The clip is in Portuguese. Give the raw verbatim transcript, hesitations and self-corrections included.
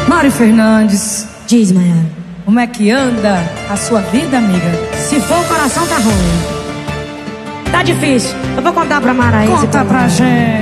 Mari Fernandes. Diz, Maiara. Como é que anda a sua vida, amiga? Se for o coração, tá ruim. Tá difícil. Eu vou contar pra Mara aí. Conta pra gente.